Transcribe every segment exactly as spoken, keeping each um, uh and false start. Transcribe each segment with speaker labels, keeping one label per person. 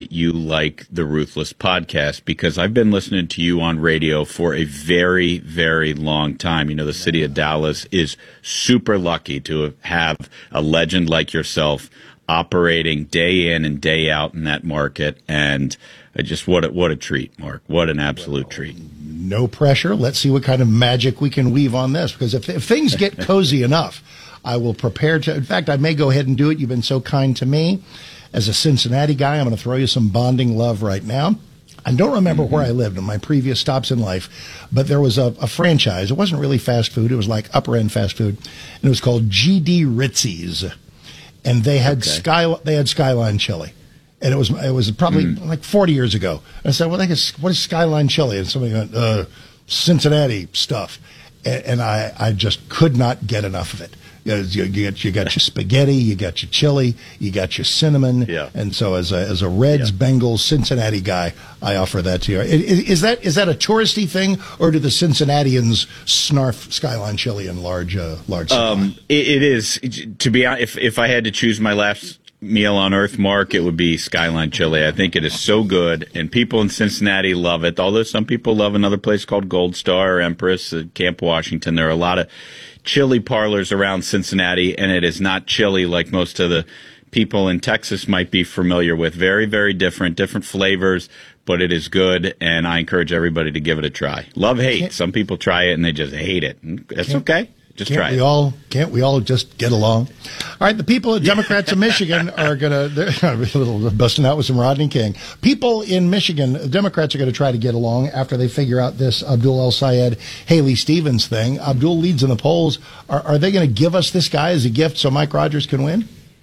Speaker 1: you like the Ruthless podcast, because I've been listening to you on radio for a very, very long time. You know, the city of Dallas is super lucky to have a legend like yourself operating day in and day out in that market. And I just, what a, what a treat, Mark. What an absolute well, treat.
Speaker 2: No pressure. Let's see what kind of magic we can weave on this, because if, if things get cozy enough, I will prepare to. In fact, I may go ahead and do it. You've been so kind to me. As a Cincinnati guy, I'm going to throw you some bonding love right now. I don't remember mm-hmm. where I lived in my previous stops in life, but there was a, a franchise. It wasn't really fast food. It was like upper-end fast food, and it was called G D Ritzy's, and they had okay. sky they had Skyline chili. And it was it was probably mm. like forty years ago. And I said, well, I guess, what is Skyline chili? And somebody went, uh, Cincinnati stuff. And, and I, I just could not get enough of it. You, know, you, you, got, you got your spaghetti, you got your chili, you got your cinnamon.
Speaker 1: Yeah. And
Speaker 2: so as a, as a Reds, yeah. Bengals, Cincinnati guy, I offer that to you. Is, is, that, is that a touristy thing, or do the Cincinnatians snarf Skyline chili in large, uh, large supply?
Speaker 1: Um, it, it is. To be honest, if, if I had to choose my last meal on earth, Mark, it would be Skyline chili. I think it is so good, and people in Cincinnati love it, although some people love another place called Gold Star or Empress at Camp Washington. There are a lot of chili parlors around Cincinnati, and it is not chili like most of the people in Texas might be familiar with. Very, very different, different flavors, but it is good, and I encourage everybody to give it a try. Love, hate. Some people try it, and they just hate it. That's okay. Just
Speaker 2: can't
Speaker 1: try
Speaker 2: we
Speaker 1: it.
Speaker 2: all can't we all just get along? All right, the people, the Democrats in Michigan are going to a little busting out with some Rodney King. People in Michigan, Democrats are going to try to get along after they figure out this Abdul El-Sayed, Haley Stevens thing. Abdul leads in the polls. Are, are they going to give us this guy as a gift so Mike Rogers can win?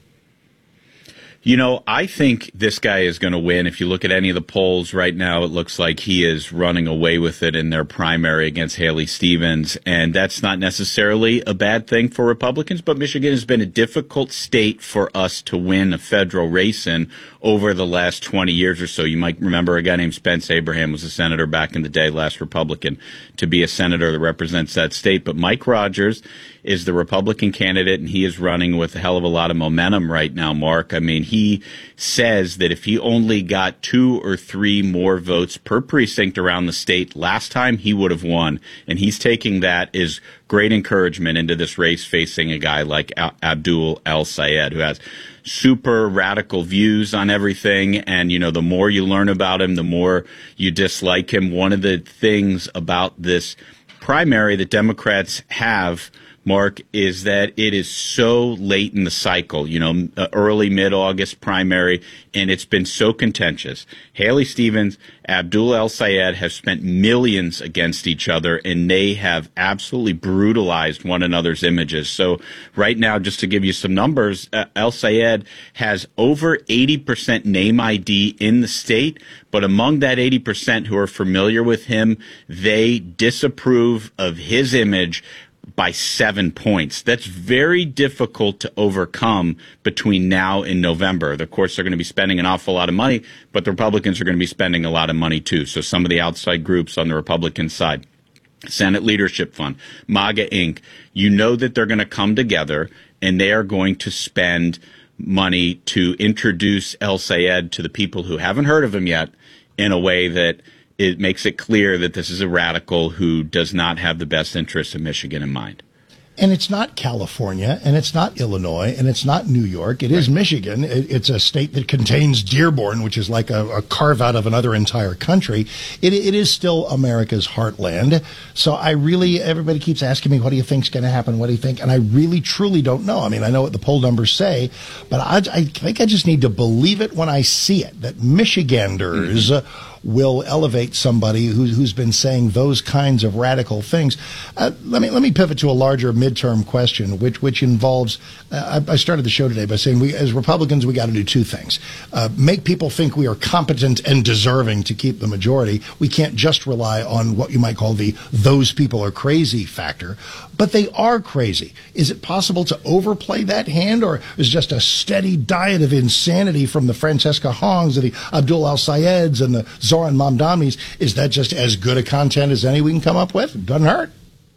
Speaker 1: You know, I think this guy is going to win. If you look at any of the polls right now, it looks like he is running away with it in their primary against Haley Stevens. And that's not necessarily a bad thing for Republicans, but Michigan has been a difficult state for us to win a federal race in over the last twenty years or so. You might remember a guy named Spence Abraham was a senator back in the day, last Republican to be a senator that represents that state. But Mike Rogers is the Republican candidate, and he is running with a hell of a lot of momentum right now, Mark. I mean, he says that if he only got two or three more votes per precinct around the state last time, he would have won. And he's taking that as great encouragement into this race facing a guy like Abdul El-Sayed, who has super radical views on everything. And, you know, the more you learn about him, the more you dislike him. One of the things about this primary that Democrats have, Mark, is that it is so late in the cycle, you know, early, mid-August primary, and it's been so contentious. Haley Stevens, Abdul El-Sayed have spent millions against each other, and they have absolutely brutalized one another's images. So right now, just to give you some numbers, uh, El-Sayed has over eighty percent name I D in the state, but among that eighty percent who are familiar with him, they disapprove of his image by seven points. That's very difficult to overcome between now and November. Of course, they're going to be spending an awful lot of money, but the Republicans are going to be spending a lot of money too. So some of the outside groups on the Republican side, Senate Leadership Fund, MAGA Incorporated, you know that they're going to come together and they are going to spend money to introduce El-Sayed to the people who haven't heard of him yet in a way that it makes it clear that this is a radical who does not have the best interests of Michigan in mind.
Speaker 2: And it's not California, and it's not Illinois, and it's not New York. It right. is Michigan. It, it's a state that contains Dearborn, which is like a, a carve-out of another entire country. It, it is still America's heartland. So I really, everybody keeps asking me, what do you think's going to happen? What do you think? And I really, truly don't know. I mean, I know what the poll numbers say, but I, I think I just need to believe it when I see it, that Michiganders mm-hmm. will elevate somebody who's, who's been saying those kinds of radical things. Uh, let me let me pivot to a larger midterm question, which which involves. Uh, I, I started the show today by saying we, as Republicans, we got to do two things: uh, make people think we are competent and deserving to keep the majority. We can't just rely on what you might call the "those people are crazy" factor, but they are crazy. Is it possible to overplay that hand, or is just a steady diet of insanity from the Francesca Hongs, the Abdul El-Sayeds, and the Zoran Mamdani's, is that just as good a content as any we can come up with? It doesn't hurt.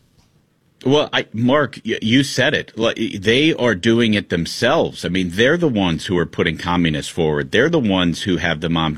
Speaker 1: Well, I, Mark, you said it. They are doing it themselves. I mean, they're the ones who are putting communists forward. They're the ones who have the Mom